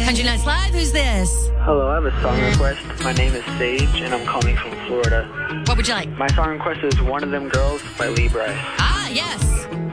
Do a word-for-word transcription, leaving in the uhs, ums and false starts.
Country Nights Live, who's this? Hello, I have a song request. My name is Sage, and I'm calling from Florida. What would you like? My song request is One of Them Girls by Lee Bryce. Ah, yes.